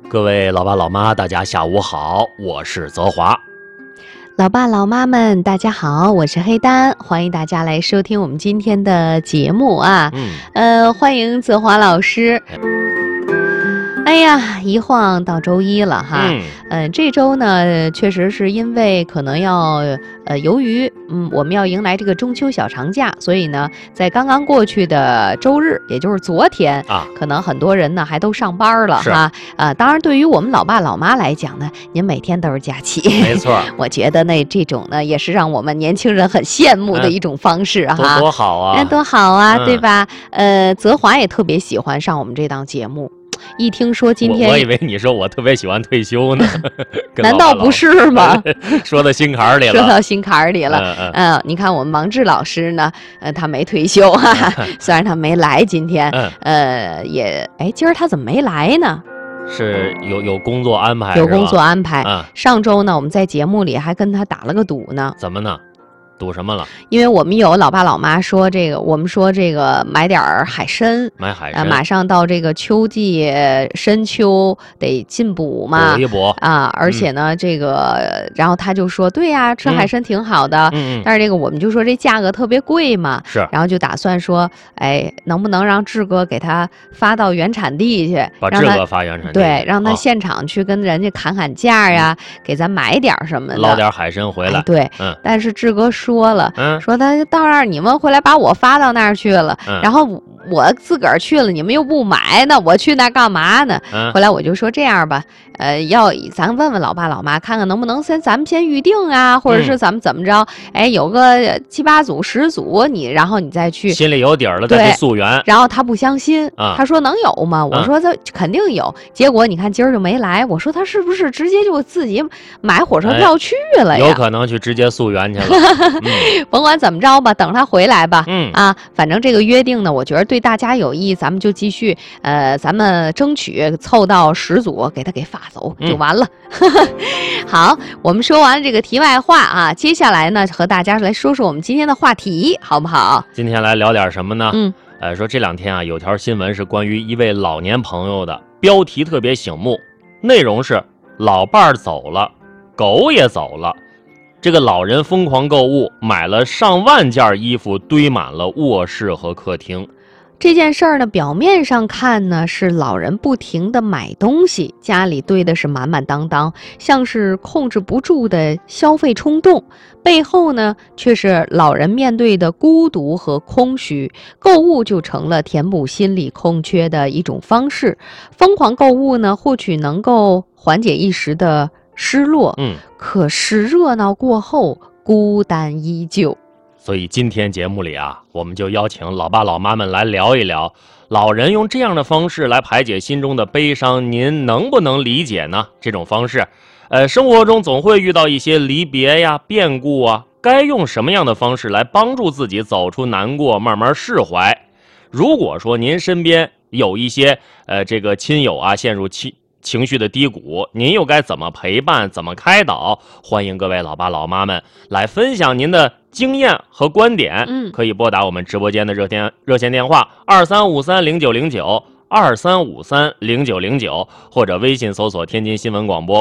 各位老爸老妈，大家下午好，我是泽华。 老爸老妈们，大家好，我是黑丹，欢迎大家来收听我们今天的节目啊。欢迎泽华老师。哎呀，一晃到周一了哈。这周呢，确实是因为可能要由于我们要迎来这个中秋小长假，所以呢，在刚刚过去的周日，也就是昨天啊，可能很多人呢还都上班了哈。当然，对于我们老爸老妈来讲呢，您每天都是假期， 没错。 我觉得呢，这种呢也是让我们年轻人很羡慕的一种方式哈。 多好啊！ 多好啊，对吧？泽华也特别喜欢上我们这档节目。一听说今天， 我以为你说我特别喜欢退休呢， 难道不是吗？ 说到心坎儿里了， 说到心坎儿里了。你看我们王志老师呢，他没退休哈，虽然他没来今天，今儿他怎么没来呢？ 是有工作安排， 有工作安排。上周呢，我们在节目里还跟他打了个赌呢。 怎么呢？赌什么了？ 因为我们有老爸老妈说这个，我们说这个买点海参， 买海参， 马上到这个秋季，深秋得进补嘛， 补一补啊！而且呢，这个，然后他就说，对呀，吃海参挺好的，但是这个我们就说这价格特别贵嘛， 是， 然后就打算说，能不能让志哥给他发到原产地去， 把志哥发原产地， 对，让他现场去跟人家砍价呀，给咱买点什么的， 捞点海参回来， 对，但是志哥说了，说他到那儿你们回来把我发到那儿去了，然后我自个儿去了，你们又不买，那我去那干嘛呢？后来我就说这样吧，咱问问老爸老妈，看看能不能咱们先预定啊，或者是咱们怎么着？有个7、8组、10组，然后你再去， 心里有底儿了再去溯源。 然后他不相信，他说能有吗？我说他肯定有。结果你看今儿就没来，我说他是不是直接就自己买火车票去了呀？ 有可能去直接溯源去了。 甭管怎么着吧，等他回来吧。反正这个约定呢，我觉得对大家有益，咱们就继续，咱们争取凑到10组，给他给发走就完了。好，我们说完这个题外话啊，接下来呢，和大家来说说我们今天的话题，好不好？ 今天来聊点什么呢？说这2天啊，有条新闻是关于一位老年朋友的，标题特别醒目，内容是老伴儿走了，狗也走了。这个老人疯狂购物，买了上万件衣服，堆满了卧室和客厅。 这件事儿呢，表面上看呢是老人不停地买东西，家里堆的是满满当当，像是控制不住的消费冲动，背后呢却是老人面对的孤独和空虚，购物就成了填补心理空缺的一种方式。疯狂购物呢，或许能够缓解一时的失落，可是热闹过后，孤单依旧。 所以今天节目里啊，我们就邀请老爸老妈们来聊一聊，老人用这样的方式来排解心中的悲伤，您能不能理解呢？这种方式，生活中总会遇到一些离别呀、变故啊，该用什么样的方式来帮助自己走出难过，慢慢释怀？如果说您身边有一些这个亲友啊陷入情绪的低谷，您又该怎么陪伴，怎么开导？欢迎各位老爸老妈们来分享您的经验和观点。可以拨打我们直播间的热线电话23530909，23530909，或者微信搜索天津新闻广播